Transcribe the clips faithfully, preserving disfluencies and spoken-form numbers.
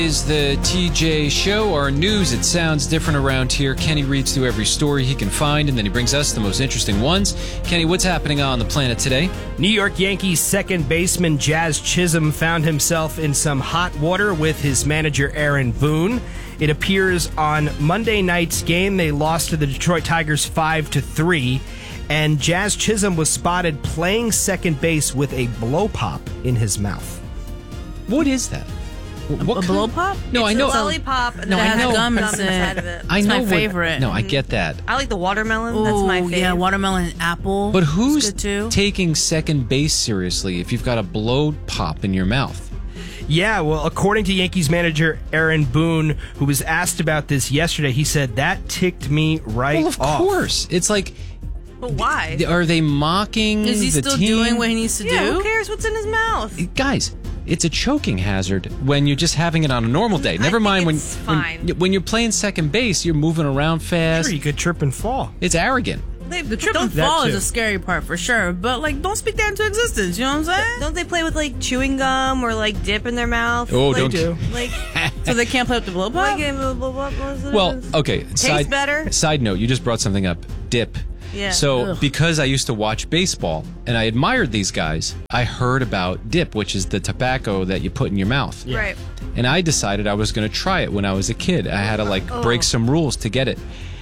Is the T J Show, our news. It sounds different around here. Kenny reads through every story he can find, and then he brings us the most interesting ones. Kenny, what's happening on the planet today? New York Yankees second baseman Jazz Chisholm found himself in some hot water with his manager Aaron Boone. It appears on Monday night's game, they lost to the Detroit Tigers five to three, and Jazz Chisholm was spotted playing second base with a blow pop in his mouth. What is that? What a kind? blow pop? No, it's I know. a lollipop and No, then I it has know. gum Gum inside of it. I It's know my what- favorite. No, I get that. I like the watermelon. That's my Ooh, favorite. Yeah, watermelon and apple. But It's who's good too. taking second base seriously if you've got a blow pop in your mouth? Yeah, well, according to Yankees manager Aaron Boone, who was asked about this yesterday, he said, that ticked me right Well, of off. course. It's like, But why? are they mocking Is he the still team? doing what he needs to yeah, do? who cares what's in his mouth? Guys, it's a choking hazard when you're just having it on a normal day. Never think mind when, it's when fine. when you're playing second base, you're moving around fast. Sure, you could trip and fall. It's arrogant. They, The trip don't, and fall That is too. a scary part for sure, but like, don't speak that into existence. You know what I'm saying? don't they play with like chewing gum or like dip in their mouth? Oh, like, don't- do. Like, So they can't play with the blow pop. like uh, blah, blah, blah, blah, Well, okay. Side, better? Side note, you just brought something up. Dip. Yeah. So, Ugh. because I used to watch baseball and I admired these guys, I heard about dip, which is the tobacco that you put in your mouth. Right. And I decided I was going to try it when I was a kid. I had to like break some rules to get it.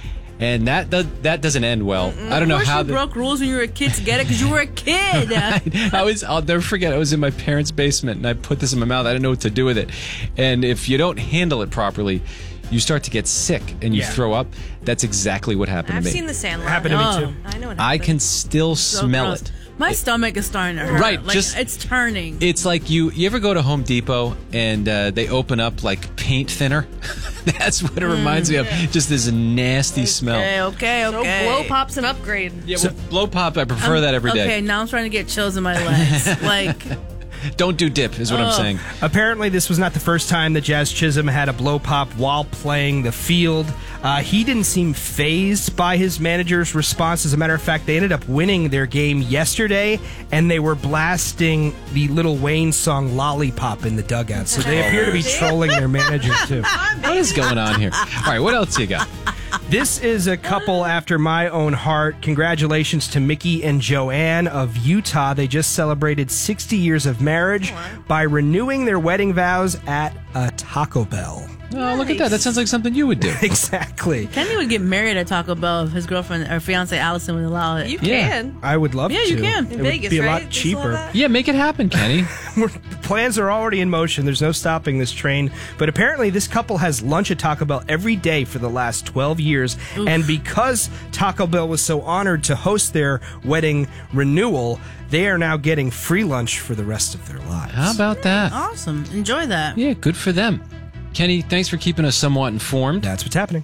And that does, that doesn't end well. I don't know Of course how you the, broke rules when you were a kid to get it because you were a kid. I was, I'll never forget, I was in my parents' basement and I put this in my mouth. I didn't know what to do with it. And if you don't handle it properly, you start to get sick and you Yeah. throw up. That's exactly what happened I've to me. seen the Sandlot. Happened to me Oh. too. I know what I happened. can still So smell gross. it. My stomach is starting to hurt. Right, Like, just- it's turning. It's like you you ever go to Home Depot and uh, they open up like paint thinner? That's what it reminds me of. Just this nasty smell. Okay, okay, So okay. blow pop's an upgrade. Yeah, well, blow pop, I prefer that every day. Okay, now I'm starting to get chills in my legs. Like, Don't do dip, is what I'm Ugh. saying. Apparently, this was not the first time that Jazz Chisholm had a blow pop while playing the field. Uh, he didn't seem phased by his manager's response. As a matter of fact, they ended up winning their game yesterday, and they were blasting the Lil Wayne song Lollipop in the dugout. So they appear to be trolling their manager, too. What is going on here? All right, what else you got? This is a couple after my own heart. Congratulations to Mickey and Joanne of Utah. They just celebrated sixty years of marriage by renewing their wedding vows at a Taco Bell. Oh, look at that. That sounds like something you would do. Exactly. Kenny would get married at Taco Bell if his girlfriend or fiance Allison would allow it. You Yeah. can. I would love Yeah, to. you can. It In would Vegas, be a right? lot They still have cheaper. that? Yeah, make it happen, Kenny. We're- Plans are already in motion. There's no stopping this train. But apparently, this couple has lunch at Taco Bell every day for the last twelve years. And because Taco Bell was so honored to host their wedding renewal, they are now getting free lunch for the rest of their lives. How about that? Awesome. Enjoy that. Yeah, good for them. Kenny, thanks for keeping us somewhat informed. That's what's happening.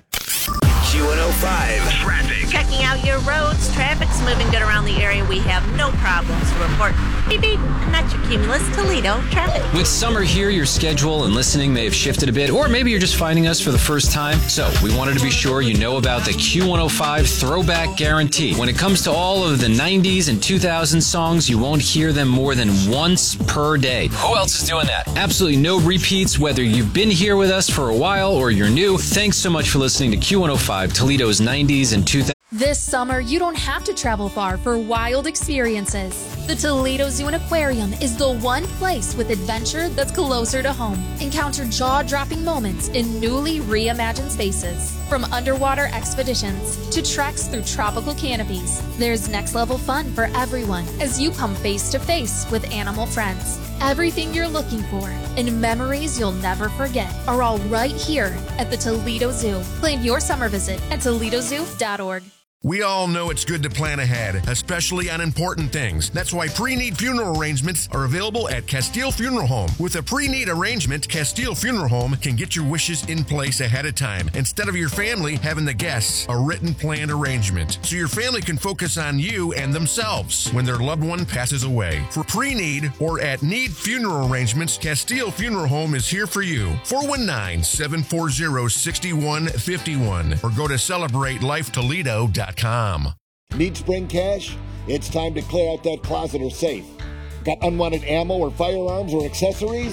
Q one oh five traffic. Checking out your roads. Traffic's moving good around the area. We have no problems to report. Beep beep. And that's your Cumulus Toledo traffic. With summer here, your schedule and listening may have shifted a bit, or maybe you're just finding us for the first time. So we wanted to be sure you know about the Q one oh five Throwback Guarantee. When it comes to all of the nineties and two thousand songs, you won't hear them more than once per day. Who else is doing that? Absolutely no repeats, whether you've been here with us for a while or you're new. Thanks so much for listening to Q one oh five, Toledo's nineties and two thousands. This summer, you don't have to travel far for wild experiences. The Toledo Zoo and Aquarium is the one place with adventure that's closer to home. Encounter jaw-dropping moments in newly reimagined spaces. From underwater expeditions to treks through tropical canopies, there's next-level fun for everyone as you come face-to-face with animal friends. Everything you're looking for and memories you'll never forget are all right here at the Toledo Zoo. Plan your summer visit at Toledo Zoo dot org. We all know it's good to plan ahead, especially on important things. That's why pre-need funeral arrangements are available at Castile Funeral Home. With a pre-need arrangement, Castile Funeral Home can get your wishes in place ahead of time, instead of your family having the guests a written planned arrangement, so your family can focus on you and themselves when their loved one passes away. For pre-need or at need funeral arrangements, Castile Funeral Home is here for you. four one nine, seven four zero, six one five one or go to celebrate life toledo dot com. Need spring cash? It's time to clear out that closet or safe. Got unwanted ammo or firearms or accessories?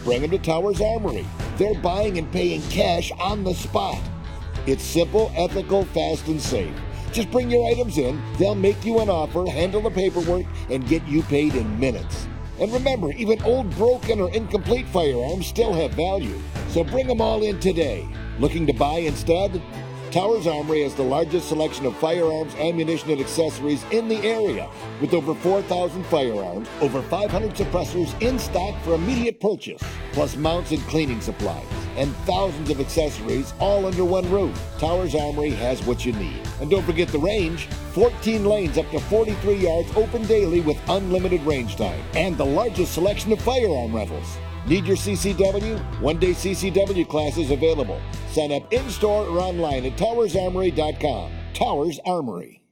bring them to Towers Armory. They're buying and paying cash on the spot. It's simple, ethical, fast, and safe. Just bring your items in, they'll make you an offer, handle the paperwork, and get you paid in minutes. And remember, even old, broken, or incomplete firearms still have value. So bring them all in today. Looking to buy instead? Towers Armory has the largest selection of firearms, ammunition, and accessories in the area. With over four thousand firearms, over five hundred suppressors in stock for immediate purchase, plus mounts and cleaning supplies, and thousands of accessories all under one roof. Towers Armory has what you need. And don't forget the range. fourteen lanes up to forty-three yards open daily with unlimited range time. And the largest selection of firearm rentals. Need your C C W? One-day C C W classes available. Sign up in-store or online at towers armory dot com. Towers Armory.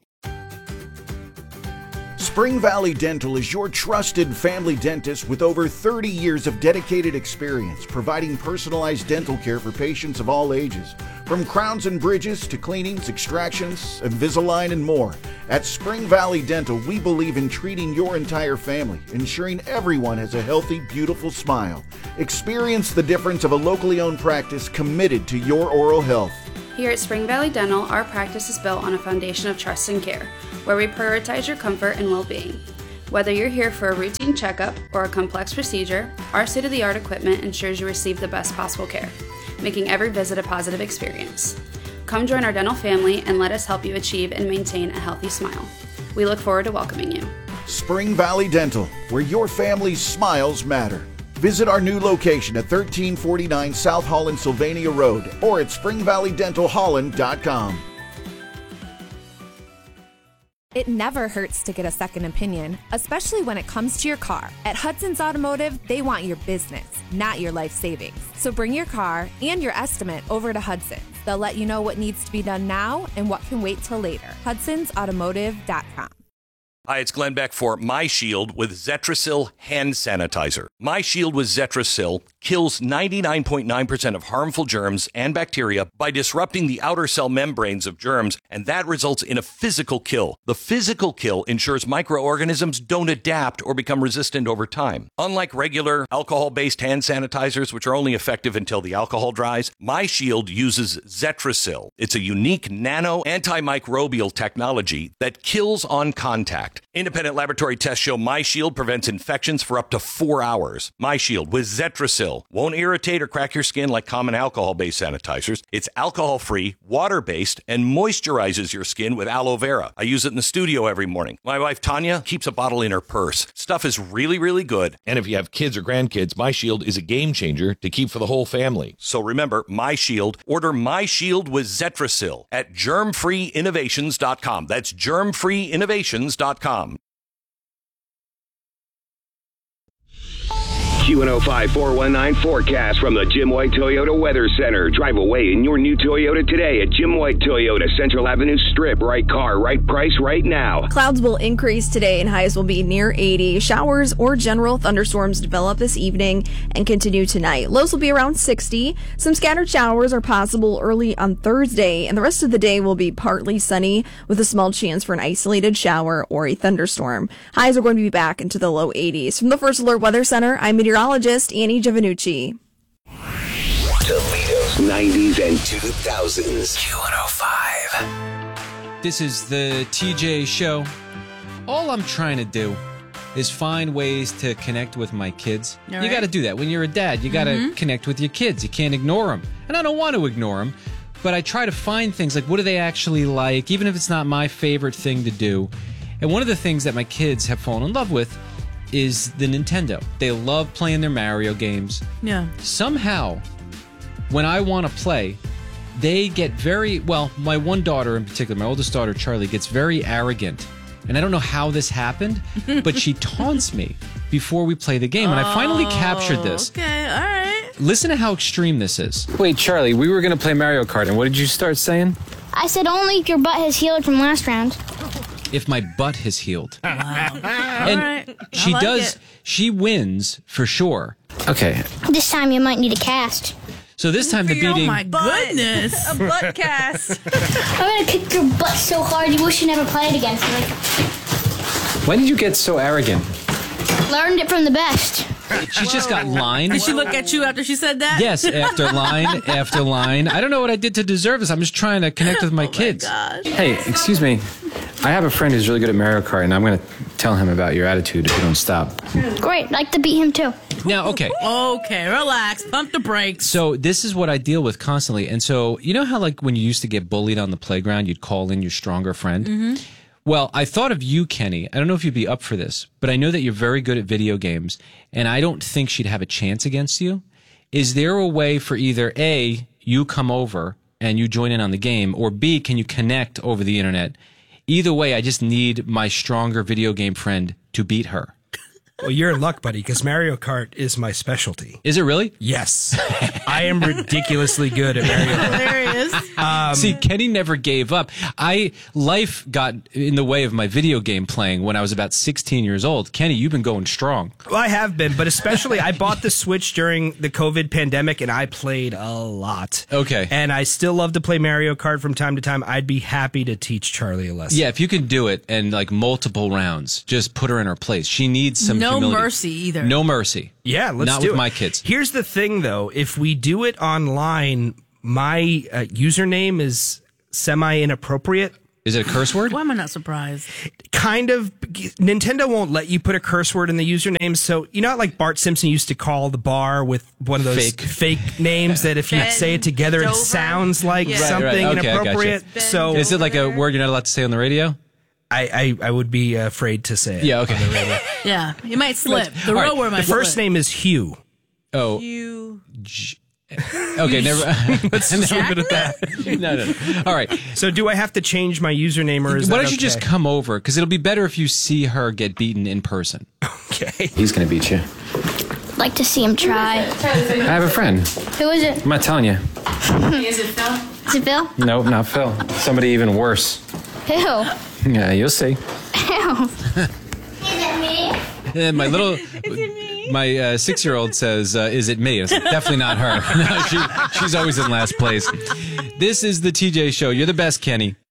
Spring Valley Dental is your trusted family dentist with over thirty years of dedicated experience providing personalized dental care for patients of all ages. From crowns and bridges to cleanings, extractions, Invisalign, and more. At Spring Valley Dental, we believe in treating your entire family, ensuring everyone has a healthy, beautiful smile. Experience the difference of a locally owned practice committed to your oral health. Here at Spring Valley Dental, our practice is built on a foundation of trust and care, where we prioritize your comfort and well-being. Whether you're here for a routine checkup or a complex procedure, our state-of-the-art equipment ensures you receive the best possible care, making every visit a positive experience. Come join our dental family and let us help you achieve and maintain a healthy smile. We look forward to welcoming you. Spring Valley Dental, where your family's smiles matter. Visit our new location at thirteen forty-nine South Holland Sylvania Road or at spring valley dental holland dot com. It never hurts to get a second opinion, especially when it comes to your car. At Hudson's Automotive, they want your business, not your life savings. So bring your car and your estimate over to Hudson's. They'll let you know what needs to be done now and what can wait till later. hudsons automotive dot com. Hi, it's Glenn Beck for MyShield with Zetrasil Hand Sanitizer. MyShield with Zetrasil kills ninety-nine point nine percent of harmful germs and bacteria by disrupting the outer cell membranes of germs, and that results in a physical kill. The physical kill ensures microorganisms don't adapt or become resistant over time. Unlike regular alcohol-based hand sanitizers, which are only effective until the alcohol dries, MyShield uses Zetrasil. It's a unique nano antimicrobial technology that kills on contact. Independent laboratory tests show MyShield prevents infections for up to four hours. MyShield with Zetrasil won't irritate or crack your skin like common alcohol-based sanitizers. It's alcohol-free, water-based, and moisturizes your skin with aloe vera. I use it in the studio every morning. My wife, Tanya, keeps a bottle in her purse. Stuff is really, really good. And if you have kids or grandkids, MyShield is a game changer to keep for the whole family. So remember, MyShield. Order MyShield with Zetrasil at germ free innovations dot com. That's germ free innovations dot com. Q one oh five four one nine forecast from the Jim White Toyota Weather Center. Drive away in your new Toyota today at Jim White Toyota, Central Avenue Strip. Right car, right price, right now. Clouds will increase today and highs will be near eighty. Showers or general thunderstorms develop this evening and continue tonight. Lows will be around sixty. Some scattered showers are possible early on Thursday, and the rest of the day will be partly sunny with a small chance for an isolated shower or a thunderstorm. Highs are going to be back into the low eighties. From the First Alert Weather Center, I'm meteorologist Annie Giovannucci. Toledo's nineties and two thousands. Q one oh five. This is the T J Show. All I'm trying to do is find ways to connect with my kids. All you right. got to do that. When you're a dad, you got to Mhm. connect with your kids. You can't ignore them. And I don't want to ignore them, but I try to find things like, what do they actually like, even if it's not my favorite thing to do. And one of the things that my kids have fallen in love with is the Nintendo. They love playing their Mario games. Yeah. Somehow, when I want to play, they get very, well, my one daughter in particular, my oldest daughter, Charlie, gets very arrogant. And I don't know how this happened, but she taunts me before we play the game. And I finally captured this. Okay, all right. Listen to how extreme this is. Wait, Charlie, we were going to play Mario Kart, and what did you start saying? I said only if your butt has healed from last round. If my butt has healed. Wow. And all right. she I like does, it. she wins for sure. Okay. This time you might need a cast. So this time the beating. Oh my goodness. A butt cast. I'm gonna kick your butt so hard you wish you never played against me. When did you get so arrogant? Learned it from the best. she's just got line. Did she look at you after she said that? Yes, after line after line. I don't know what I did to deserve this. I'm just trying to connect with my kids. Hey, excuse me. I have a friend who's really good at Mario Kart, and I'm going to tell him about your attitude if you don't stop. Great, like to beat him too. Now, okay. Okay, relax. Pump the brakes. So this is what I deal with constantly. And so, you know how like when you used to get bullied on the playground, you'd call in your stronger friend? Mm-hmm. Well, I thought of you, Kenny. I don't know if you'd be up for this, but I know that you're very good at video games, and I don't think she'd have a chance against you. Is there a way for either A, you come over and you join in on the game, or B, can you connect over the internet? Either way, I just need my stronger video game friend to beat her. Well, you're in luck, buddy, because Mario Kart is my specialty. Is it really? Yes. I am ridiculously good at Mario Kart. Hilarious. Um, See, Kenny never gave up. I life got in the way of my video game playing when I was about sixteen years old. Kenny, you've been going strong. Well, I have been, but especially I bought the Switch during the COVID pandemic, and I played a lot. Okay. And I still love to play Mario Kart from time to time. I'd be happy to teach Charlie a lesson. Yeah, if you can do it and like multiple rounds, just put her in her place. She needs some No humility. mercy either. No mercy. Yeah, let's Not do with it. my kids. Here's the thing, though. If we do it online, my uh, username is semi-inappropriate. Is it a curse word? Why am I not surprised? Kind of. Nintendo won't let you put a curse word in the username. So, you know how like Bart Simpson used to call the bar with one of those Fake. fake names that if you Ben say it together, Dover? it sounds like Yeah. Right, something right. Okay, I gotcha. inappropriate. Ben So Is it like a word you're not allowed to say on the radio? I, I, I would be afraid to say it. Yeah, okay. on the radio. Yeah, you might slip. The All real right, word might The first slip. name is Hugh. Oh. You. Okay, never. Let's just leave it at that. no, no, no. All right. So do I have to change my username or is Why that don't you okay? just come over? Because it'll be better if you see her get beaten in person. Okay. He's going to beat you. Like to see him try. I have a friend. Who is it? I'm not telling you. Is it Phil? Is it Phil? Nope, not Phil. Somebody even worse. Who? Yeah, you'll see. Ew. Is it me? And my little, my uh, six-year-old says, uh, "Is it me?" It's like, definitely not her. No, she, she's always in last place. This is the T J Show. You're the best, Kenny.